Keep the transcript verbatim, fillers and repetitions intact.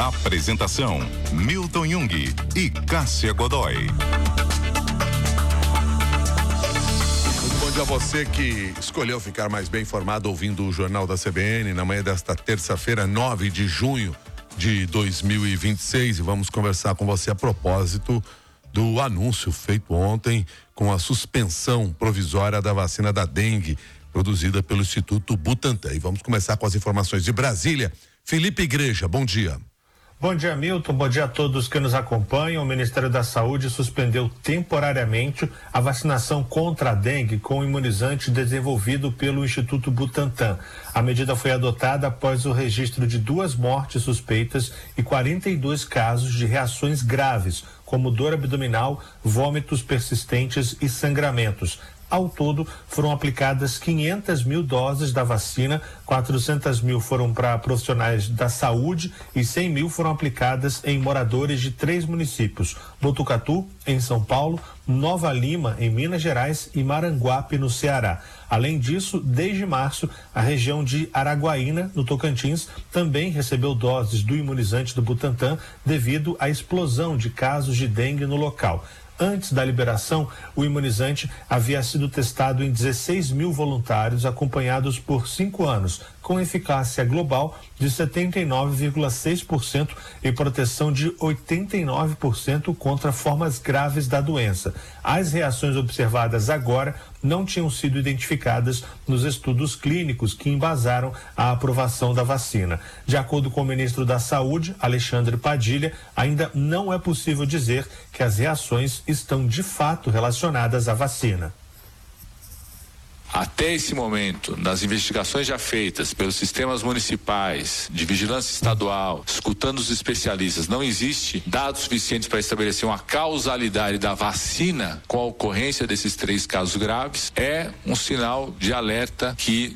Apresentação: Milton Jung e Cássia Godoy. Bom dia a você que escolheu ficar mais bem informado ouvindo o Jornal da C B N na manhã desta terça-feira, nove de junho de dois mil e vinte e seis, e vamos conversar com você a propósito do anúncio feito ontem com a suspensão provisória da vacina da dengue produzida pelo Instituto Butantan. E vamos começar com as informações de Brasília. Felipe Igreja, bom dia. Bom dia, Milton. Bom dia a todos que nos acompanham. O Ministério da Saúde suspendeu temporariamente a vacinação contra a dengue com o imunizante desenvolvido pelo Instituto Butantan. A medida foi adotada após o registro de duas mortes suspeitas e quarenta e dois casos de reações graves, como dor abdominal, vômitos persistentes e sangramentos. Ao todo, foram aplicadas quinhentas mil doses da vacina, quatrocentas mil foram para profissionais da saúde e cem mil foram aplicadas em moradores de três municípios: Botucatu, em São Paulo, Nova Lima, em Minas Gerais, e Maranguape, no Ceará. Além disso, desde março, a região de Araguaína, no Tocantins, também recebeu doses do imunizante do Butantan devido à explosão de casos de dengue no local. Antes da liberação, o imunizante havia sido testado em dezesseis mil voluntários acompanhados por cinco anos, com eficácia global de setenta e nove vírgula seis por cento e proteção de oitenta e nove por cento contra formas graves da doença. As reações observadas agora não tinham sido identificadas nos estudos clínicos que embasaram a aprovação da vacina. De acordo com o ministro da Saúde, Alexandre Padilha, ainda não é possível dizer que as reações estão de fato relacionadas à vacina. Até esse momento, nas investigações já feitas pelos sistemas municipais, de vigilância estadual, escutando os especialistas, não existe dados suficientes para estabelecer uma causalidade da vacina com a ocorrência desses três casos graves. É um sinal de alerta que